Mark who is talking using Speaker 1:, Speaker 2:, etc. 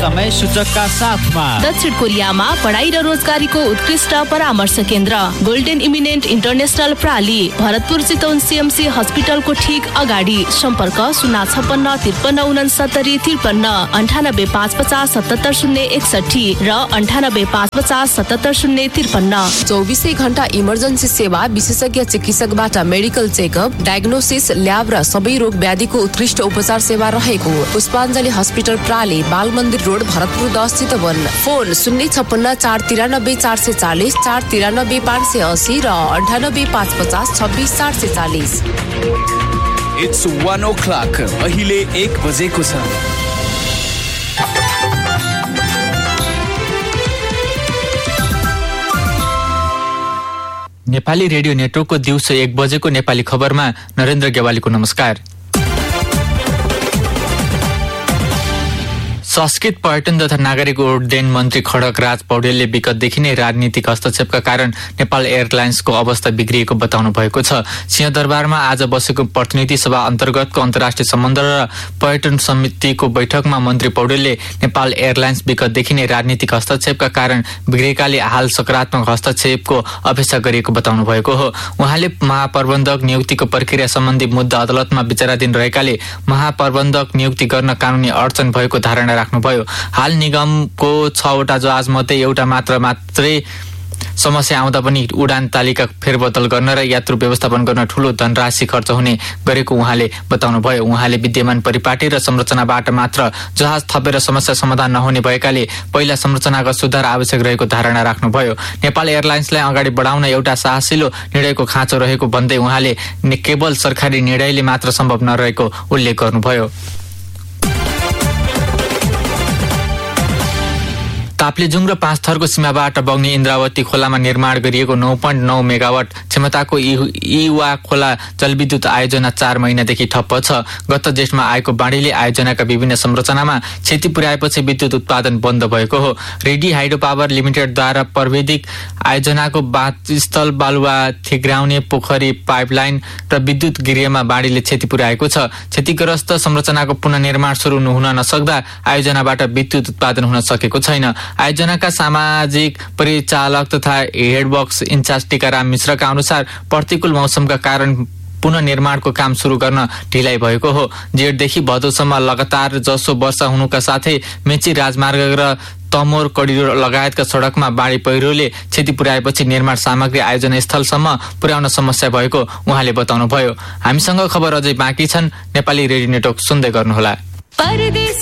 Speaker 1: समय सूचकका साथमा
Speaker 2: दक्षिण कोरियामा पढाइ र रोजगारीको उत्कृष्ट परामर्श केन्द्र golden eminent international प्राली Bharatpur Chitwan CMC हस्पिटलको ठीक अगाडि। सम्पर्क 056 53 69 53 98 550 77 061 र 98 550 77 053।
Speaker 3: 24 घण्टा इमर्जेन्सी सेवा, विशेषज्ञ चिकित्सकबाट मेडिकल चेकअप, डायग्नोसिस, ल्याब र सबै रोग व्याधिको उत्कृष्ट उपचार सेवा रहेको पुष्पाञ्जली हस्पिटल प्राली, बाल मन्दिर रोड, भरतपुर 10 चितवन। फोन 056 493 440 493 580 र 98 550 26 440।
Speaker 4: It's 1 o'clock. अहिले 1 बजेको छ।
Speaker 5: नेपाली रेडियो नेटवर्कको दिउँसो 1 बजेको नेपाली खबरमा नरेन्द्र गेवालीको नमस्कार। संस्कृत पर्यटन तथा नागरिक उड्डयन मन्त्री खड्गराज पौडेलले विगतदेखि नै राजनीतिक हस्तक्षेपका कारण नेपाल एयरलाइन्सको अवस्था बिग्रिएको बताउनु भएको छ। सिंहदरबारमा आज बसेको प्रतिनिधि सभा अन्तर्गतको अन्तर्राष्ट्रिय सम्बन्ध र पर्यटन समितिको बैठकमा मन्त्री पौडेलले नेपाल एयरलाइन्स विगतदेखि नै राजनीतिक हस्तक्षेपका कारण बिग्रेकाले हाल सकारात्मक हस्तक्षेपको अपेक्षा गरिएको बताउनु भएको हो। उहाँले महाप्रबन्धक नियुक्तिको प्रक्रिया सम्बन्धी मुद्दा अदालतमा विचाराधीन रहेकाले महाप्रबन्धक नियुक्ति गर्न कानुनी अडचन भएको धारणा राख्नुभयो। हाल निगमको 6 वटा जहाजमध्ये एउटा मात्रै समस्या आउँदा पनि उडान तालिका फेरबदल गर्न र यात्रु व्यवस्थापन गर्न ठूलो धनराशि खर्च हुने गरेको उहाँले बताउनुभयो। उहाँले विद्यमान परिपाटी र संरचनाबाट मात्र जहाज थपेर समस्या समाधान नहुने भएकाले पहिला संरचनागत सुधार आवश्यक रहेको धारणा राख्नुभयो। नेपाल एयरलाइन्सलाई अगाडि बढाउन एउटा साहसिलो निर्णयको खाँचो रहेको भन्दै उहाँले केवल सरकारी निर्णयले मात्र सम्भव नरहेको उल्लेख गर्नुभयो। ताप्लेजुङ र 5 थरको सीमाबाट बग्ने इन्द्रावती खोलामा निर्माण गरिएको 9.9 मेगावाट क्षमताको इवा खोला जलविद्युत आयोजना 4 महिनादेखि ठप्प छ। गत जेठमा आएको बाढीले आयोजनाका विभिन्न संरचनामा क्षति पुर्याएपछि विद्युत उत्पादन बन्द भएको हो। रेडी हाइड्रो पावर लिमिटेडद्वारा प्राविधिक आयोजनाको बाँधस्थल, बालुवा थिग्राउने पोखरी, पाइपलाइन र विद्युत गृहमा बाढीले क्षति पुर्याएको छ। क्षतिग्रस्त संरचनाको पुनर्निर्माण सुरु हुन नसक्दा आयोजनाबाट विद्युत उत्पादन हुन सकेको छैन। आयोजनाका सामाजिक परिचालक तथा हेडबक्स इन्चार्ज टीकाराम मिश्रका अनुसार प्रतिकूल मौसमका कारण पुनर्निर्माणको काम सुरु गर्न ढिलाइ भएको हो। जेठदेखि भदौसम्म लगातार जसो वर्षा हुनुका साथै मेची राजमार्ग र तमोर कडिरो लगायतका सडकमा बाढी पहिरोले क्षति पुर्याएपछि निर्माण सामग्री आयोजना स्थलसम्म पुर्याउन समस्या भएको उहाँले बताउनुभयो। हामीसँग खबर अझै बाँकी छन्। नेपाली रेडियो नेटवर्क सुन्दै गर्नुहोला।